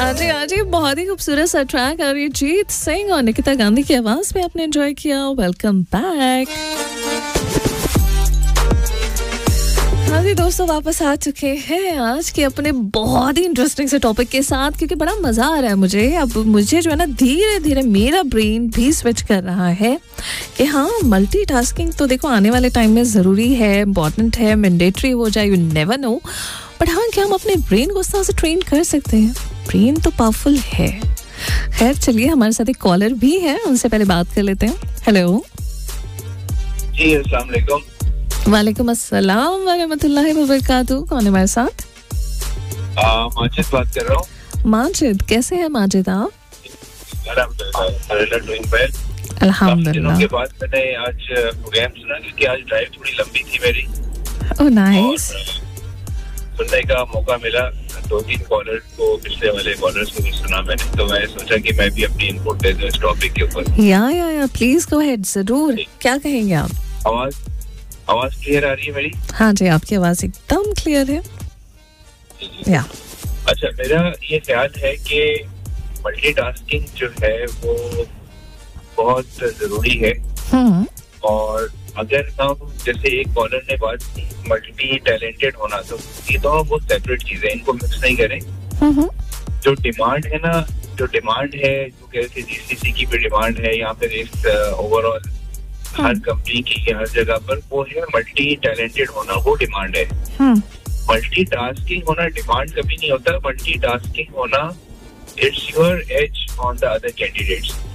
हाँ जी, बहुत ही खूबसूरत सा ट्रैक और ये जीत सिंह और निकिता गांधी की आवाज में आपने एंजॉय किया। Welcome back. हाँ जी दोस्तों, वापस आ चुके हैं आज के अपने बहुत ही इंटरेस्टिंग से टॉपिक के साथ, क्योंकि बड़ा मजा आ रहा है मुझे। अब मुझे जो है ना धीरे धीरे मेरा ब्रेन भी स्विच कर रहा है कि हाँ, मल्टीटास्किंग तो देखो आने वाले टाइम में ज़रूरी है, इम्पॉर्टेंट है, मैंडेटरी हो जाए, यू नेवर नो। बट हाँ, क्या हम अपने ब्रेन को उस तरह से ट्रेन कर सकते हैं? ब्रेन तो पावरफुल है। खैर चलिए, हमारे साथ एक कॉलर भी है, उनसे पहले बात कर लेते हैं। हेलो जी, अस्सलाम वालेकुम। वालेकुम अस्सलाम व रहमतुल्लाहि व बरकातहू। कौन है हमारे साथ? माजिद बात कर रहा हूँ। माजिद, कैसे हैं माजिद आप? अल्हम्दुलिल्लाह। के बाद मैंने आज प्रोग्राम सुना, क्योंकि आज ड्राइव थोड़ी लंबी थी मेरी। Oh nice. सुनने का मौका मिला 2-3 कॉलर को, पिछले वाले कॉलर्स को भी सुना मैंने, तो मैं सोचा कि मैं भी अपनी इनपुट दे दूं इस टॉपिक के ऊपर। या प्लीज गो अहेड, जरूर। क्या कहेंगे आप? आवाज क्लियर आ रही है मेरी? हाँ जी, आपकी आवाज एकदम क्लियर है। या अच्छा, मेरा ये ख्याल है कि मल्टीटास्किंग जो है वो बहुत जरूरी है। और अगर हम, जैसे एक कॉलर ने बात की मल्टी टैलेंटेड होना, तो ये तो बहुत सेपरेट चीजें, इनको मिक्स नहीं करें। जो डिमांड है ना, जो कहते जीसीसी की भी डिमांड है यहाँ पे, इस ओवरऑल हर कंपनी की, हर जगह पर, वो है मल्टी टैलेंटेड होना, वो डिमांड है। मल्टीटास्किंग होना डिमांड कभी नहीं होता। मल्टीटास्किंग होना, it's your age on the other candidates.